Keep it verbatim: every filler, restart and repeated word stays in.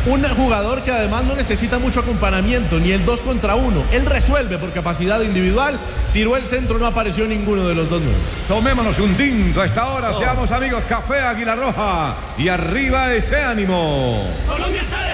Un jugador que además no necesita mucho acompañamiento, ni el dos contra uno. Él resuelve por capacidad individual. Tiró el centro, no apareció ninguno de los dos nueve. Tomémonos un tinto a esta hora. So. Seamos amigos. Café Águila Roja. Y arriba ese ánimo. Colombia está